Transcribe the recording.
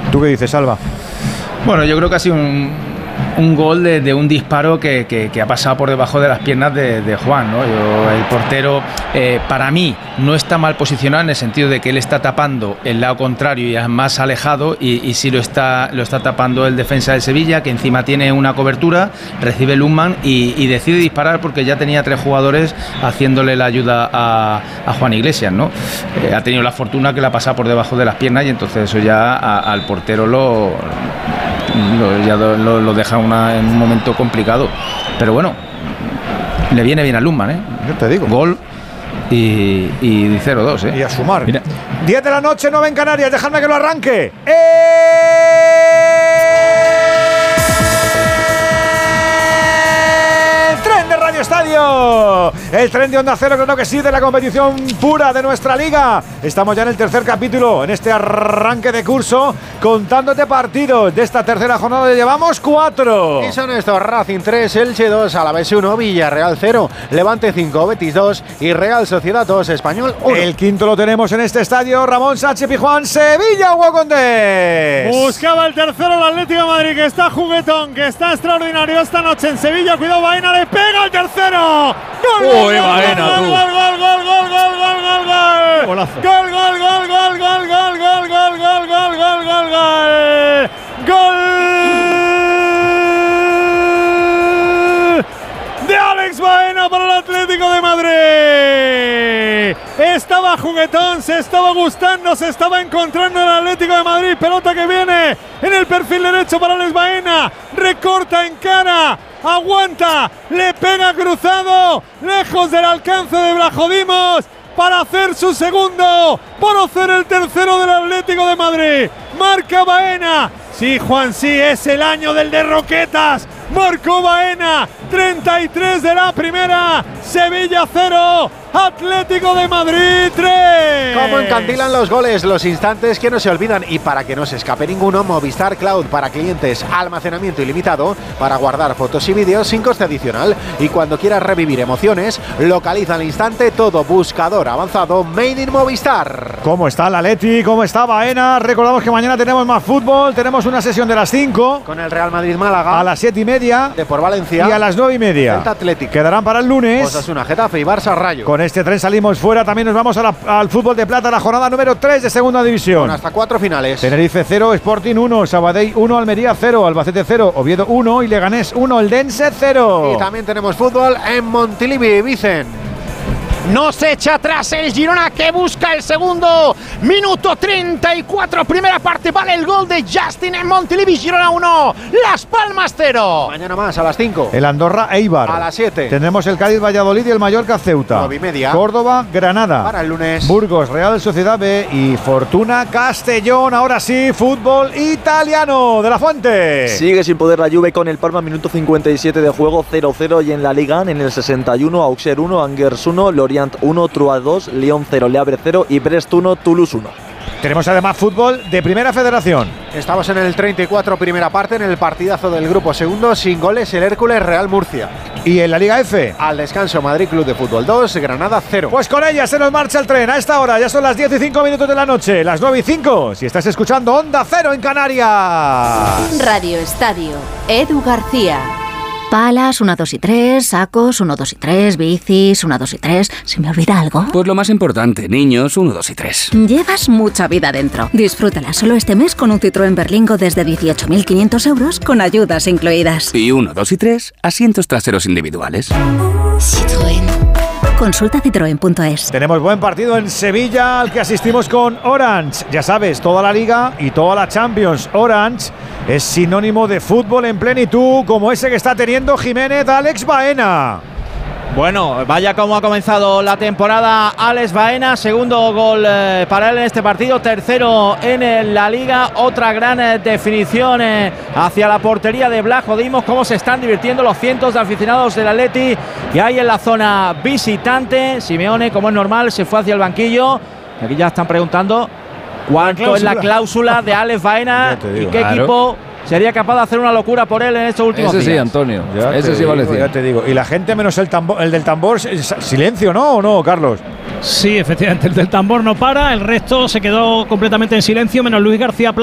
¿Tú qué dices, Alba? Bueno, yo creo que ha sido un gol de un disparo que ha pasado por debajo de las piernas de Juan, ¿no? El portero, para mí, no está mal posicionado en el sentido de que él está tapando el lado contrario y es más alejado, y sí lo está tapando el defensa del Sevilla, que encima tiene una cobertura, recibe Lundman y decide disparar porque ya tenía 3 jugadores haciéndole la ayuda a Juan Iglesias, ¿no? Ha tenido la fortuna que la ha pasado por debajo de las piernas y entonces eso ya al portero lo deja en un momento complicado, pero bueno, le viene bien a Lundman, ¿eh? Yo te digo. Gol y 0-2, ¿eh? Y a sumar. Mira. 10 de la noche, 9 en Canarias, dejadme que lo arranque. Radio Estadio, el tren de Onda Cero, creo que sí, de la competición pura de nuestra liga. Estamos ya en el tercer capítulo, en este arranque de curso, contándote partidos de esta tercera jornada. Llevamos 4. Y son estos: Racing 3, Elche 2, Alavés 1, Villarreal 0, Levante 5, Betis 2 y Real Sociedad 2, Español 1. El quinto lo tenemos en este estadio. Ramón Sánchez Pizjuán, Sevilla, Hugo Condés. Buscaba el tercero el Atlético de Madrid, que está juguetón, que está extraordinario esta noche en Sevilla. Cuidado, Baena, le pega el tercero. ¡Gol! ¡Uy, Baena, tú! ¡Gol! Golazo. ¡Gol! ¡Gol! De Alex Baena para el Atlético de Madrid. Estaba juguetón, se estaba gustando, se estaba encontrando el Atlético de Madrid. Pelota que viene en el perfil derecho para Alex Baena. Recorta en cara. Aguanta, le pega cruzado, lejos del alcance de Blajodimos, para hacer su segundo, por hacer el tercero del Atlético de Madrid. Marca Baena. Sí, Juan, sí, es el año del de Roquetas. Marcó Baena, 33 de la primera. Sevilla 0, Atlético de Madrid 3. Como encandilan los goles, los instantes que no se olvidan, y para que no se escape ninguno, Movistar Cloud para clientes, almacenamiento ilimitado para guardar fotos y vídeos sin coste adicional. Y cuando quieras revivir emociones, localiza al instante todo. Buscador avanzado Made in Movistar. ¿Cómo está el Atleti? ¿Cómo está Baena? Recordamos que mañana tenemos más fútbol. Tenemos una sesión de las 5 con el Real Madrid Málaga, a las 7:30 de por Valencia, y a las 9:30 Celta Atlético. Quedarán para el lunes Osasuna, Getafe y Barça Rayo. Con este tren salimos fuera. También nos vamos al fútbol de plata, la jornada número 3 de segunda división, con hasta 4 finales. Tenerife 0, Sporting 1, Sabadell 1, Almería 0, Albacete 0, Oviedo 1 y Leganés 1, Eldense 0. Y también tenemos fútbol en Montilivi, Vicen. No se echa atrás el Girona, que busca el segundo. Minuto 34, primera parte. Vale el gol de Justin en Montilivi. Girona 1, Las Palmas 0. Mañana más a las 5. El Andorra Eibar. A las 7. Tendremos el Cádiz Valladolid y el Mallorca Ceuta. 9:30. Córdoba Granada. Para el lunes. Burgos Real Sociedad B y Fortuna Castellón. Ahora sí, fútbol italiano. De la Fuente. Sigue sin poder la Juve con el Parma, minuto 57 de juego, 0-0. Y en la Liga, en el 61, Auxerre 1, Angers 1, Lorient 1, Troyes 2, Lyon 0, Le Havre 0 y Brest 1, Toulouse 1. Tenemos además fútbol de Primera Federación. Estamos en el 34, primera parte, en el partidazo del grupo segundo, sin goles, el Hércules Real Murcia. Y en la Liga F, al descanso, Madrid Club de Fútbol 2, Granada 0. Pues con ella se nos marcha el tren. A esta hora ya son las 10:05 de la noche, las 9:05. Si estás escuchando Onda Cero en Canarias. Radio Estadio, Edu García. Palas, 1, 2 y 3, sacos, 1, 2 y 3, bicis, 1, 2 y 3. ¿Se me olvida algo? Pues lo más importante, niños, 1, 2 y 3. Llevas mucha vida dentro. Disfrútala solo este mes con un Citroën Berlingo desde 18.500 euros con ayudas incluidas. Y 1, 2 y 3, asientos traseros individuales. Citroën. Consulta citroen.es. Tenemos buen partido en Sevilla al que asistimos con Orange. Ya sabes, toda la Liga y toda la Champions. Orange es sinónimo de fútbol en plenitud, como ese que está teniendo Jiménez Alex Baena. Bueno, vaya como ha comenzado la temporada Alex Baena, segundo gol para él en este partido, tercero en la Liga, otra gran definición hacia la portería de Blajodimos. Cómo se están divirtiendo los cientos de aficionados del Atleti que hay en la zona visitante. Simeone, como es normal, se fue hacia el banquillo. Aquí ya están preguntando cuánto es la cláusula de Alex Baena y qué equipo sería capaz de hacer una locura por él en estos últimos días. Ese sí, Antonio. Ese sí vale 100. Ya te digo. Y la gente menos el del tambor, silencio, ¿no? ¿O no, Carlos? Sí, efectivamente, el del tambor no para. El resto se quedó completamente en silencio, menos Luis García Plaza.